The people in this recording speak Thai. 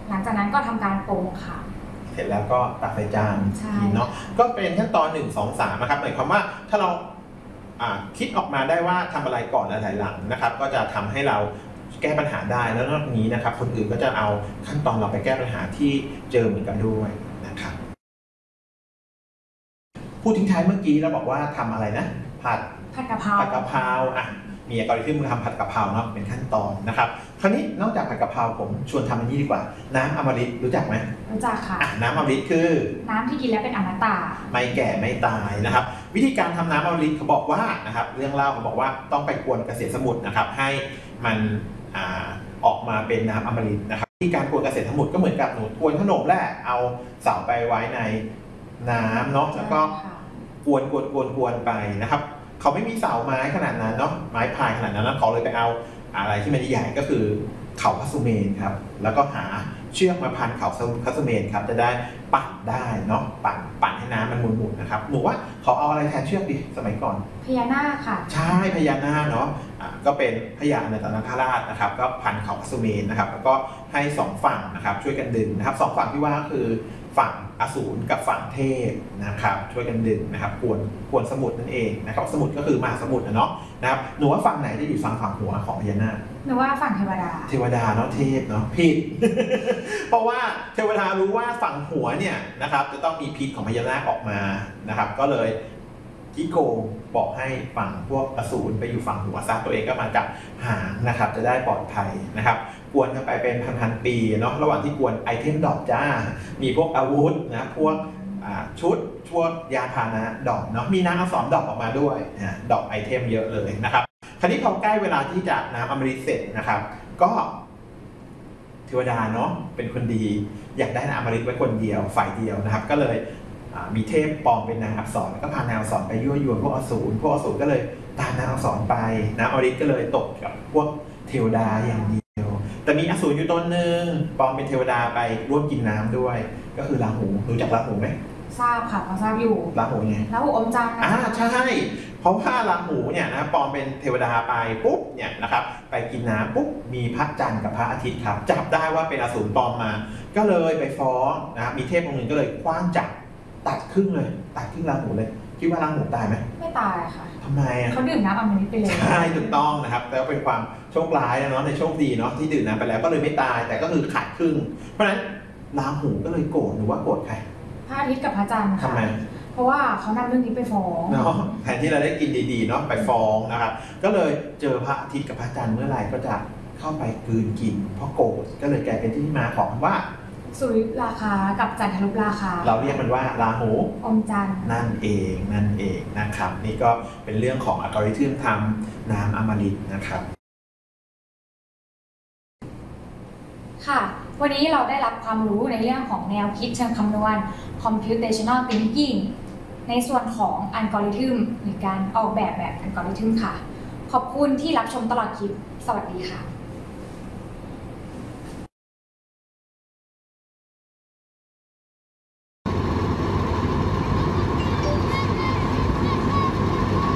หลังจากนั้นก็ทำการปรุงค่ะเสร็จแล้วก็ตักใส่จานกินเนาะก็เป็นขั้นตอน1 2 3นะครับหมายความว่าถ้าเราคิดออกมาได้ว่าทำอะไรก่อนอะไรหลังนะครับก็จะทำให้เราแก้ปัญหาได้แล้วนอกจากนี้นะครับคนอื่นก็จะเอาขั้นตอนเราไปแก้ปัญหาที่เจอเหมือนกันด้วยนะครับพูดทิ้งท้ายเมื่อกี้เราบอกว่าทำอะไรนะผัดกะเพรามีอัลกอริทึมทำผัดกะเพราเนาะเป็นขั้นตอนนะครับคราวนี้นอกจากผัดกะเพราผมชวนทำอันนี้ดีกว่าน้ำอมฤตรู้จักไหมรู้จักค่ะน้ำอมฤตคือน้ำที่กินแล้วเป็นอมตะไม่แก่ไม่ตายนะครับวิธีการทำน้ำอมฤตเขาบอกว่านะครับเรื่องเล่าเขาบอกว่าต้องไปกวนเกษตรสมุทรนะครับให้มันออกมาเป็นน้ำอมฤตนะครับที่การกวนเกษตรสมุทรก็เหมือนกับหนูกวนขนมแหละเอาเสาไปไว้ในน้ำเนาะแล้วก็กวนไปนะครับเขาไม่มีเสาไม้ขนาดนั้นเนาะไม้พายขนาดนั้นแล้วเขาเลยไปเอาอะไรที่มันใหญ่ก็คือเขาพัสเมนครับแล้วก็หาเชือกมาพันเขาพัสเมนครับจะได้ปั่นได้เนาะปั่นให้น้ำมันหมุนๆนะครับหนูว่าเขาเอาอะไรแทนเชือกดิสมัยก่อนพญานาคค่ะใช่พญานาคเนาะก็เป็นพญาอนันตนาคราชนะครับก็พันเขาพัสเมนนะครับแล้วก็ให้2ฝั่งนะครับช่วยกันดึงนะครับ2ฝั่งที่ว่าก็คือฝั่งอสูรกับฝั่งเทพนะครับช่วยกันดึงนะครับกวนสมุทรนั่นเองนะครับสมุทรก็คือมหาสมุทรนะเนาะนะครับหนูว่าฝั่งไหนจะอยู่ฝั่งหัวของพญานาคหนูว่าฝั่งเทวดาเนาะเทพเนาะผิด เพราะว่าเทวดารู้ว่าฝั่งหัวเนี่ยนะครับจะต้องมีพิษของพญานาคออกมานะครับก็เลยกิโกบอกให้ฝั่งพวกอสูรไปอยู่ฝั่งหัวซะตัวเองก็มาจับหางนะครับจะได้ปลอดภัยนะครับกวนกันไปเป็นพันปีเนาะระหว่างที่กวนไอเทมดอกจ้ามีพวกอาวุธนะพวกชุดพวกยานพาหนะดอกเนาะมีน้ำอักษรดอกออกมาด้วยนะดอกไอเทมเยอะเลยนะครับคราวนี้พอใกล้เวลาที่จะน้ำอมฤตเสร็จนะครับก็เทวดาเนาะเป็นคนดีอยากได้น้ำอมฤตไว้คนเดียวฝ่ายเดียวนะครับก็เลยมีเทพปลอมเป็นนางอักษรแล้วก็พานางอักษรไปยั่วยวนพวกอสูรก็เลยตามนางอักษรไปน้ำอมฤตก็เลยตกกับพวกเทวดาอย่างเดียวแต่มีอสูรอยู่ตนหนึ่งปลอมเป็นเทวดาไปร่วมกินน้ำด้วยก็คือราหูรู้จักราหูไหมทราบค่ะพอทราบอยู่ราหูไงราหูอมจันทร์ใช่เพราะว่าราหูเนี่ยนะปลอมเป็นเทวดาไปปุ๊บเนี่ยนะครับไปกินน้ำปุ๊บมีพระจันทร์กับพระอาทิตย์ครับจับได้ว่าเป็นอสูรปลอมมาก็เลยไปฟ้องนะมีเทพองค์หนึ่งก็เลยคว้างจับตัดครึ่งราหูเลยคิดว่าราหูตายไหมไม่ตายค่ะทำไมเขาดื่มน้ำอมฤตไปเลยใช่ถูกต้องนะครับแล้วเป็นความโชคร้ายนะเนาะในโชคดีเนาะที่ดื่มน้ำไปแล้วก็เลยไม่ตายแต่ก็คือขาดครึ่งเพราะฉะนั้นราหูก็เลยโกรธหรือว่าโกรธใครพระอาทิตย์กับพระจันทร์ค่ะทำไมเพราะว่าเขานำเรื่องนี้ไปฟ้องเนาะแทนที่เราได้กินดีๆเนาะไปฟ้องนะครับก็เลยเจอพระอาทิตย์กับพระจันทร์เมื่อไหร่ก็จะเข้าไปกลืนกินเพราะโกรธก็เลยกลายเป็นที่มาของว่าสุริราคากับจันทรุปราคาเราเรียกมันว่าราหูอมจันทร์นั่นเองนะครับนี่ก็เป็นเรื่องของอัลกอริทึมทำน้ำอมฤตนะครับค่ะวันนี้เราได้รับความรู้ในเรื่องของแนวคิดเชิงคำนวณ computational thinking ในส่วนของอัลกอริทึมหรือการออกแบบอัลกอริทึมค่ะขอบคุณที่รับชมตลอดคลิปสวัสดีค่ะ